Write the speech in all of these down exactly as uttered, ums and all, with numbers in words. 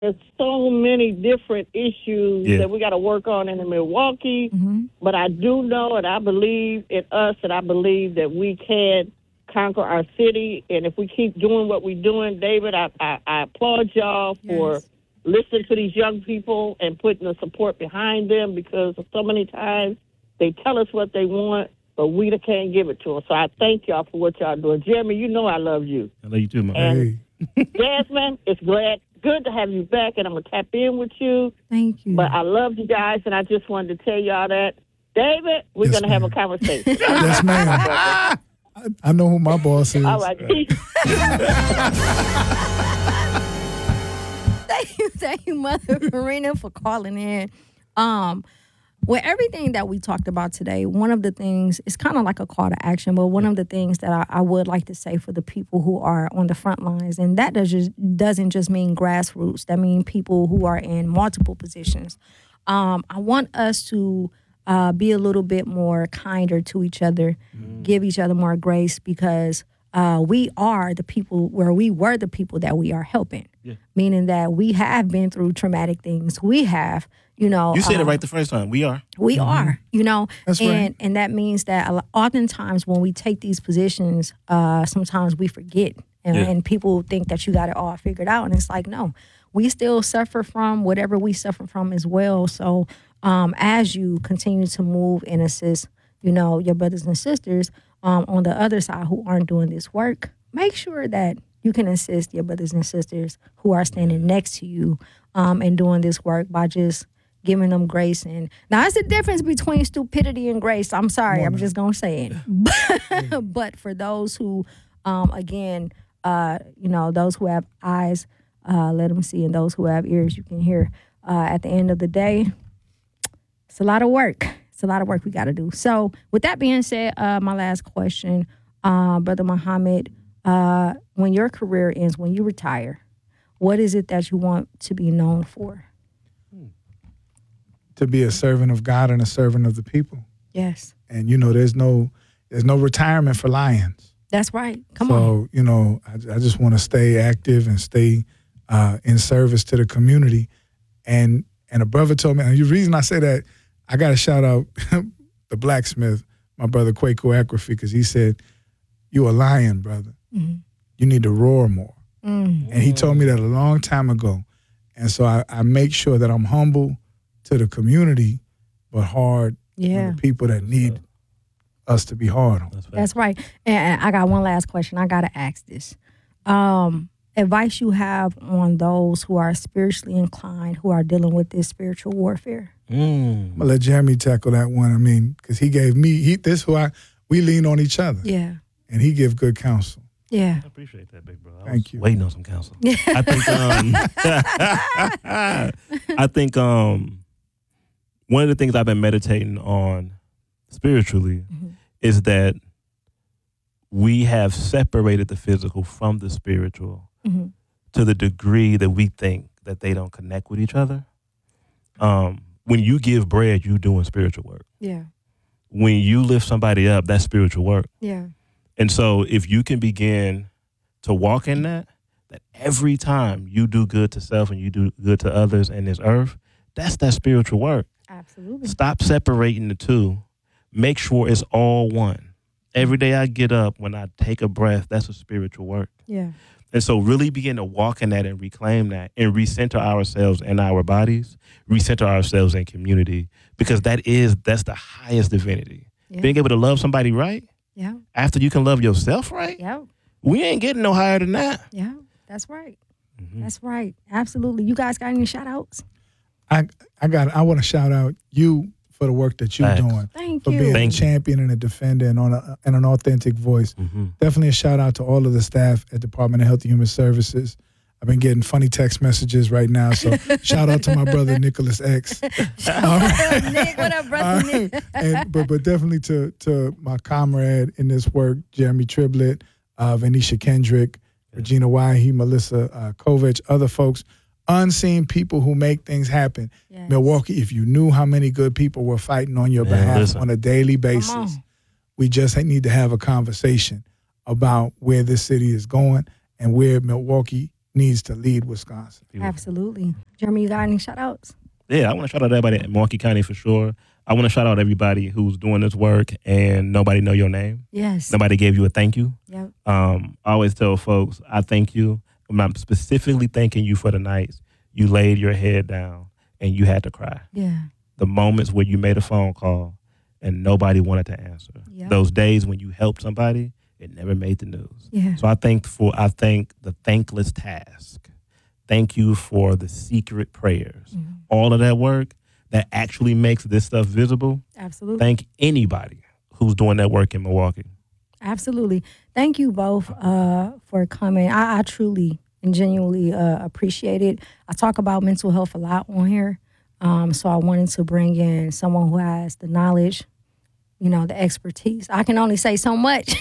There's so many different issues Yeah. that we got to work on in Milwaukee. Mm-hmm. But I do know and I believe in us, and I believe that we can conquer our city. And if we keep doing what we're doing, David, I, I, I applaud y'all for Yes. listening to these young people and putting the support behind them, because so many times they tell us what they want, but we can't give it to them. So I thank y'all for what y'all doing. Jeremy, you know I love you. I love you too, man. And Hey, Jasmine, it's glad, good to have you back, and I'm going to tap in with you. Thank you. But I love you guys, and I just wanted to tell y'all that. David, we're Yes, going to have a ma'am. conversation. yes, ma'am. I, I know who my boss is. All right. Thank you, thank you, Mother Marina, for calling in. Um, with everything that we talked about today, one of the things, it's kind of like a call to action, but one of the things that I, I would like to say for the people who are on the front lines, and that does just, doesn't just mean grassroots, that means people who are in multiple positions. Um, I want us to uh, be a little bit more kinder to each other, mm. give each other more grace, because uh, we are the people, where we were the people that we are helping. Yeah. Meaning that we have been through traumatic things. We have, you know. You said uh, it right the first time. We are. We mm-hmm. are, you know. That's and, right. And that means that oftentimes when we take these positions, uh, sometimes we forget. And, Yeah. and people think that you got it all figured out. And it's like, no, we still suffer from whatever we suffer from as well. So um, as you continue to move and assist, you know, your brothers and sisters um, on the other side who aren't doing this work, make sure that you can assist your brothers and sisters who are standing next to you um, and doing this work by just giving them grace. And now, it's the difference between stupidity and grace. I'm sorry, I'm just going to say it. But for those who, um, again, uh, you know, those who have eyes, uh, let them see, and those who have ears, you can hear. Uh, at the end of the day, it's a lot of work. It's a lot of work we got to do. So with that being said, uh, my last question, uh, Brother Muhammad, uh, when your career ends, when you retire, what is it that you want to be known for? To be a servant of God and a servant of the people. Yes. And, you know, there's no there's no retirement for lions. That's right. Come so, on. So, you know, I, I just want to stay active and stay uh, in service to the community. And and a brother told me, and the reason I say that, I got to shout out the blacksmith, my brother Kwaku Akrafi, because he said, you a lion, brother. Mm-hmm. You need to roar more. Mm-hmm. And he told me that a long time ago. And so I, I make sure that I'm humble to the community, but hard yeah. on the people that need us to be hard on. That's, That's right. And I got one last question. I got to ask this. Um, advice you have on those who are spiritually inclined, who are dealing with this spiritual warfare? Mm. I'm gonna let Jeremy tackle that one. I mean, because he gave me, he, this who I, we lean on each other. Yeah. And he give good counsel. Yeah. I appreciate that, big bro. I Thank was you. Waiting on some counsel. I think, um, I think, um, one of the things I've been meditating on spiritually mm-hmm. is that we have separated the physical from the spiritual mm-hmm. to the degree that we think that they don't connect with each other. Um, when you give bread, you're doing spiritual work. Yeah. When you lift somebody up, that's spiritual work. Yeah. And so if you can begin to walk in that, that every time you do good to self and you do good to others in this earth, that's that spiritual work. Absolutely. Stop separating the two. Make sure it's all one. Every day I get up, when I take a breath, that's a spiritual work. Yeah. And so really begin to walk in that and reclaim that and recenter ourselves in our bodies, recenter ourselves in community, because that is, that's the highest divinity. Yeah. Being able to love somebody right. Yeah. After you can love yourself right. Yeah. We ain't getting no higher than that. Yeah. That's right. Mm-hmm. That's right. Absolutely. You guys got any shout outs? I I got I want to shout out you for the work that you're Thanks. doing. Thank for you. being Thank a champion and a defender and on a, and an authentic voice. Mm-hmm. Definitely a shout out to all of the staff at Department of Health and Human Services. I've been getting funny text messages right now, so shout out to my brother Nicholas X. All right. Nick, what up, brother Nick? Right. And, but but definitely to to my comrade in this work, Jeremy Triblett, uh, Venetia Kendrick, yeah. Regina Wahi, Melissa uh, Kovich, other folks. Unseen people who make things happen. Yes. Milwaukee, if you knew how many good people were fighting on your yeah, behalf listen. on a daily basis, we just need to have a conversation about where this city is going and where Milwaukee needs to lead Wisconsin. Absolutely. Jeremy, you got any shout outs? Yeah, I want to shout out everybody in Milwaukee County for sure. I want to shout out everybody who's doing this work and nobody know your name. Yes. Nobody gave you a thank you. Yep. Um, I always tell folks, I thank you. I'm specifically thanking you for the nights you laid your head down and you had to cry. Yeah. The moments where you made a phone call and nobody wanted to answer. Yep. Those days when you helped somebody, it never made the news. Yeah. So I thank for I thank the thankless task. Thank you for the secret prayers. Mm-hmm. All of that work that actually makes this stuff visible. Absolutely. Thank anybody who's doing that work in Milwaukee. Absolutely. Thank you both uh, for coming. I, I truly and genuinely uh, appreciate it. I talk about mental health a lot on here. Um, so I wanted to bring in someone who has the knowledge, you know, the expertise. I can only say so much,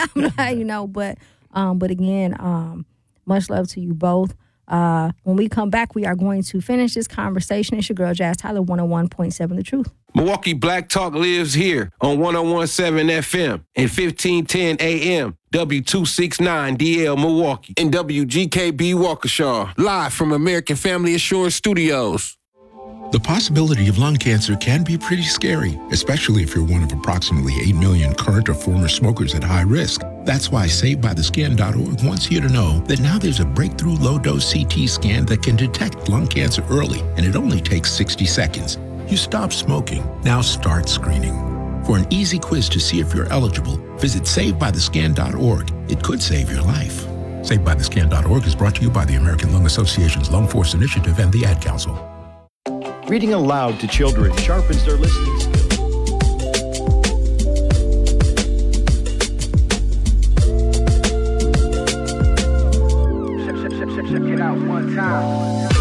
you know, but um, but again, um, much love to you both. Uh, when we come back, we are going to finish this conversation. It's your girl, Jazz Tyler, one oh one point seven The Truth. Milwaukee Black Talk lives here on one oh one point seven F M and fifteen ten A M, W two sixty-nine D L Milwaukee, and W G K B Waukesha, live from American Family Assurance Studios. The possibility of lung cancer can be pretty scary, especially if you're one of approximately eight million current or former smokers at high risk. That's why Saved By The Scan dot org wants you to know that now there's a breakthrough low-dose C T scan that can detect lung cancer early, and it only takes sixty seconds. You stop smoking, now start screening. For an easy quiz to see if you're eligible, visit Saved By The Scan dot org. It could save your life. Saved By The Scan dot org is brought to you by the American Lung Association's Lung Force Initiative and the Ad Council. Reading aloud to children sharpens their listening skills. Check it out one time.